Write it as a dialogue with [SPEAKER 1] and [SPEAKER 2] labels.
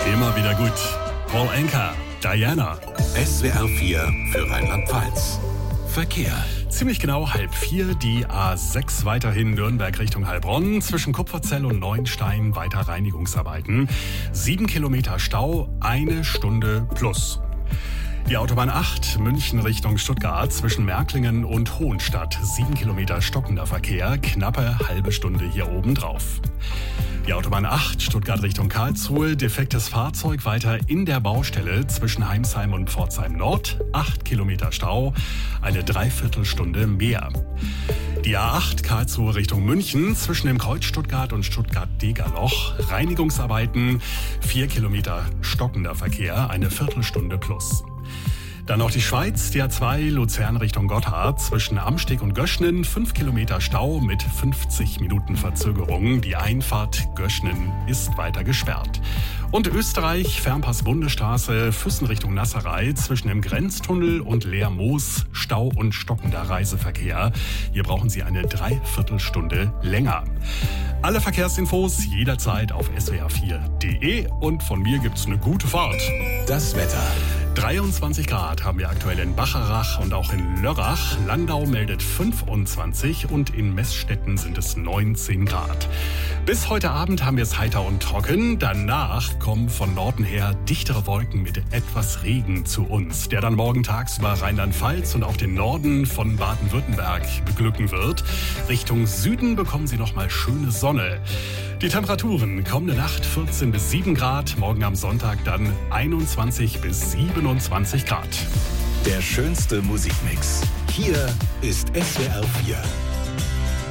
[SPEAKER 1] Immer wieder gut. Paul Anka, Diana.
[SPEAKER 2] SWR 4 für Rheinland-Pfalz. Verkehr.
[SPEAKER 1] Ziemlich genau 3:30, die A6 weiterhin Nürnberg Richtung Heilbronn. Zwischen Kupferzell und Neuenstein weiter Reinigungsarbeiten. 7 Kilometer Stau, 1 Stunde plus. Die Autobahn 8 München Richtung Stuttgart zwischen Märklingen und Hohenstadt. 7 Kilometer stockender Verkehr, knappe halbe Stunde hier oben drauf. Die Autobahn 8 Stuttgart Richtung Karlsruhe, defektes Fahrzeug weiter in der Baustelle zwischen Heimsheim und Pforzheim Nord. 8 Kilometer Stau, eine Dreiviertelstunde mehr. Die A8 Karlsruhe Richtung München zwischen dem Kreuz Stuttgart und Stuttgart-Degerloch. Reinigungsarbeiten, 4 Kilometer stockender Verkehr, eine Viertelstunde plus. Dann noch die Schweiz, die A2 Luzern Richtung Gotthard zwischen Amsteg und Göschnen, 5 Kilometer Stau mit 50 Minuten Verzögerung. Die Einfahrt Göschnen ist weiter gesperrt. Und Österreich, Fernpass-Bundesstraße, Füssen Richtung Nasserei zwischen dem Grenztunnel und Leermoos, Stau und stockender Reiseverkehr. Hier brauchen Sie eine Dreiviertelstunde länger. Alle Verkehrsinfos jederzeit auf swr4.de und von mir gibt's eine gute Fahrt.
[SPEAKER 2] Das Wetter.
[SPEAKER 1] 23 Grad haben wir aktuell in Bacharach und auch in Lörrach. Landau meldet 25 und in Meßstetten sind es 19 Grad. Bis heute Abend haben wir es heiter und trocken. Danach kommen von Norden her dichtere Wolken mit etwas Regen zu uns, der dann morgen tagsüber Rheinland-Pfalz und auch den Norden von Baden-Württemberg beglücken wird. Richtung Süden bekommen Sie nochmal schöne Sonne. Die Temperaturen kommende Nacht 14 bis 7 Grad, morgen am Sonntag dann 21 bis 27 Grad.
[SPEAKER 2] Der schönste Musikmix. Hier ist SWR 4.